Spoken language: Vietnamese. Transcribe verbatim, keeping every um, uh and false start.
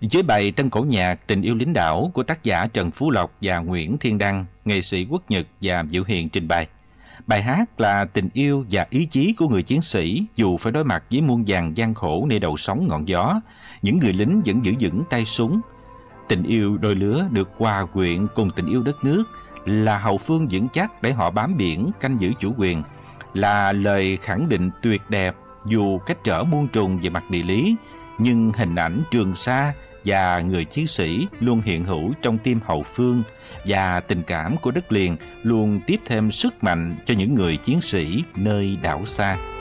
Với bài Tân Cổ Nhạc Tình Yêu Lính Đảo của tác giả Trần Phú Lộc và Nguyễn Thiên Đăng, nghệ sĩ Quốc Nhật và Diệu Hiền trình bày. Bài hát là tình yêu và ý chí của người chiến sĩ dù phải đối mặt với muôn vàn gian khổ nơi đầu sóng ngọn gió, những người lính vẫn giữ vững tay súng. Tình yêu đôi lứa được hòa quyện cùng tình yêu đất nước là hậu phương vững chắc để họ bám biển canh giữ chủ quyền, là lời khẳng định tuyệt đẹp dù cách trở muôn trùng về mặt địa lý, nhưng hình ảnh Trường Sa và người chiến sĩ luôn hiện hữu trong tim hậu phương, và tình cảm của đất liền luôn tiếp thêm sức mạnh cho những người chiến sĩ nơi đảo xa.